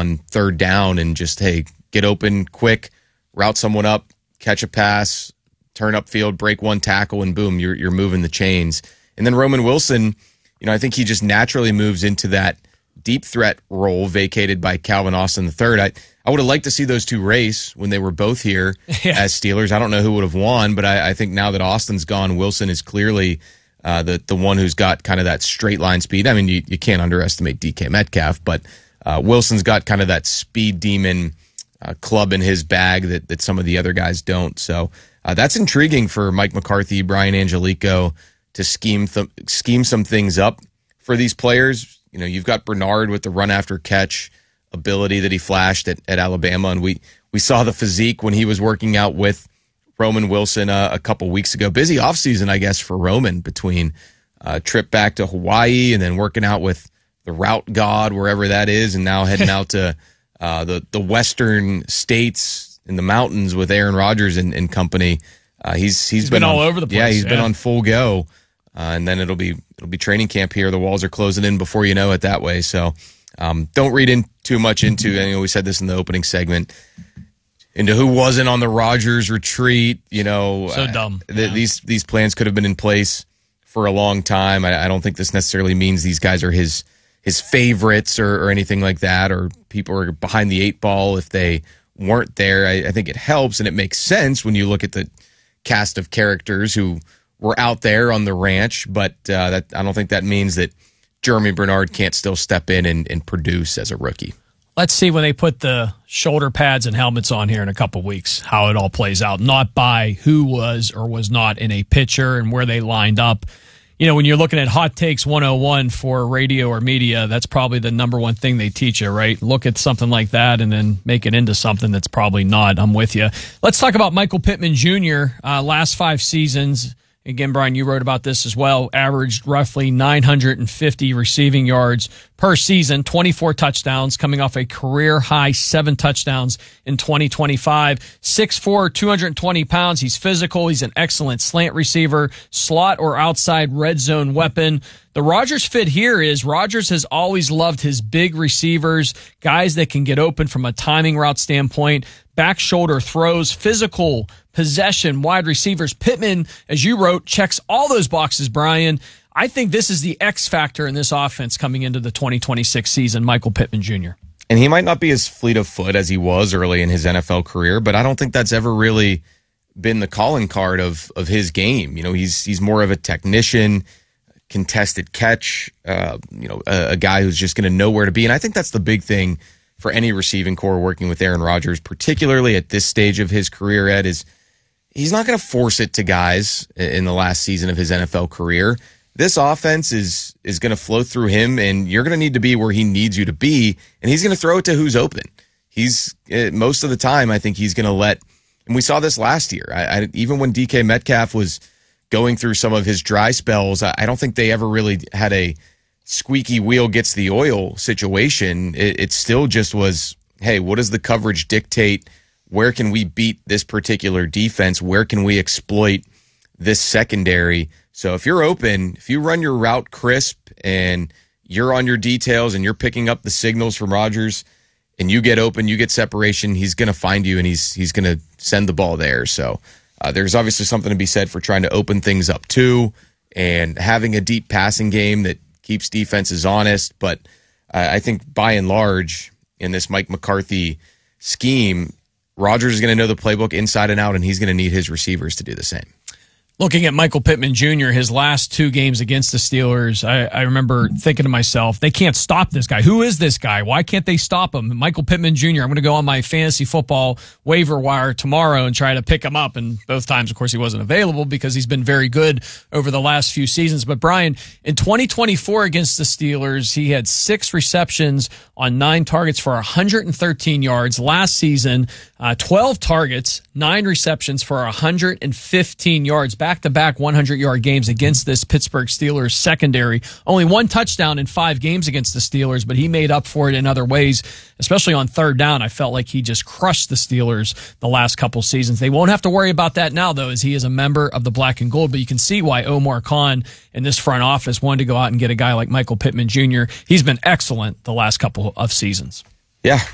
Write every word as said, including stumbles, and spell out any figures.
on third down and just, hey, get open quick, route someone up, catch a pass, turn upfield, break one tackle, and boom, you're you're moving the chains. And then Roman Wilson, you know, I think he just naturally moves into that deep threat role vacated by Calvin Austin the third. I, I would have liked to see those two race when they were both here yeah. as Steelers. I don't know who would have won, but I, I think now that Austin's gone, Wilson is clearly uh, the, the one who's got kind of that straight line speed. I mean, you, you can't underestimate D K Metcalf, but uh, Wilson's got kind of that speed demon uh, club in his bag that, that some of the other guys don't. So uh, that's intriguing for Mike McCarthy, Brian Angelico to scheme th- scheme some things up for these players. You know, you've got Bernard with the run after catch ability that he flashed at, at Alabama, and we we saw the physique when he was working out with Roman Wilson uh, a couple weeks ago. Busy offseason, I guess, for Roman between uh, trip back to Hawaii and then working out with the route god, wherever that is, and now heading out to uh, the, the western states in the mountains with Aaron Rodgers and, and company. Uh, he's, he's he's been, been all on, over the place. Yeah, he's yeah. been on full go. Uh, and then it'll be it'll be training camp here. The walls are closing in before you know it that way. So um, don't read in too much into, I know we said this in the opening segment, into who wasn't on the Rodgers retreat. You know, so dumb. Uh, th- yeah. These these plans could have been in place for a long time. I, I don't think this necessarily means these guys are his his favorites or, or anything like that, or people are behind the eight ball if they weren't there. I, I think it helps and it makes sense when you look at the cast of characters who were out there on the ranch, but uh, that I don't think that means that Jeremy Bernard can't still step in and, and produce as a rookie. Let's see when they put the shoulder pads and helmets on here in a couple weeks, how it all plays out, not by who was or was not in a picture and where they lined up. You know, when you're looking at Hot Takes one oh one for radio or media, that's probably the number one thing they teach you, right? Look at something like that and then make it into something that's probably not. I'm with you. Let's talk about Michael Pittman Junior Uh, last five seasons. Again, Brian, you wrote about this as well. Averaged roughly nine hundred fifty receiving yards per season, twenty-four touchdowns, coming off a career-high seven touchdowns in twenty twenty-five. six foot four, two hundred twenty pounds. He's physical. He's an excellent slant receiver, slot or outside red zone weapon. The Rodgers fit here is Rodgers has always loved his big receivers, guys that can get open from a timing route standpoint, back shoulder throws, physical possession, wide receivers. Pittman, as you wrote, checks all those boxes, Brian. I think this is the X factor in this offense coming into the twenty twenty-six season, Michael Pittman Junior And he might not be as fleet of foot as he was early in his N F L career, but I don't think that's ever really been the calling card of of his game. You know, he's he's more of a technician, contested catch, uh, you know, a, a guy who's just going to know where to be. And I think that's the big thing for any receiving core working with Aaron Rodgers, particularly at this stage of his career, Ed, is he's not going to force it to guys in the last season of his N F L career. This offense is is going to flow through him, and you're going to need to be where he needs you to be, and he's going to throw it to who's open. He's uh, most of the time, I think he's going to let, and we saw this last year. I, I, even when D K Metcalf was going through some of his dry spells, I, I don't think they ever really had a squeaky wheel gets the oil situation. It, it still just was, hey, what does the coverage dictate? Where can we beat this particular defense? Where can we exploit this secondary? So if you're open, if you run your route crisp and you're on your details and you're picking up the signals from Rodgers and you get open, you get separation, he's going to find you and he's he's going to send the ball there. So uh, there's obviously something to be said for trying to open things up too and having a deep passing game that keeps defenses honest. But uh, I think by and large in this Mike McCarthy scheme, Rodgers is going to know the playbook inside and out, and he's going to need his receivers to do the same. Looking at Michael Pittman Junior, his last two games against the Steelers, I, I remember thinking to myself, they can't stop this guy. Who is this guy? Why can't they stop him? Michael Pittman Junior, I'm going to go on my fantasy football waiver wire tomorrow and try to pick him up. And both times, of course, he wasn't available because he's been very good over the last few seasons. But Brian, in twenty twenty-four against the Steelers, he had six receptions on nine targets for one hundred thirteen yards. Last season, uh, twelve targets, nine receptions for one hundred fifteen yards. Back-to-back one hundred-yard games against this Pittsburgh Steelers secondary. Only one touchdown in five games against the Steelers, but he made up for it in other ways, especially on third down. I felt like he just crushed the Steelers the last couple seasons. They won't have to worry about that now, though, as he is a member of the Black and Gold, but you can see why Omar Khan and this front office wanted to go out and get a guy like Michael Pittman Junior He's been excellent the last couple of seasons. Yeah,